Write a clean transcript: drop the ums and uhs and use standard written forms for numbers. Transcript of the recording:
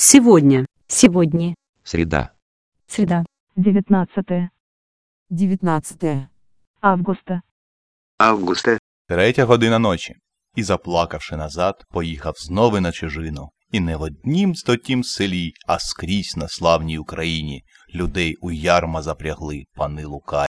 Сегодня. Сегодня. Среда. Среда. 19 августа. Августа. 3 година ночі. І, заплакавши назад, поїхав знову на чужину. І не в однім стотім селі, а скрізь на славній Україні людей у ярма запрягли пани лукаві.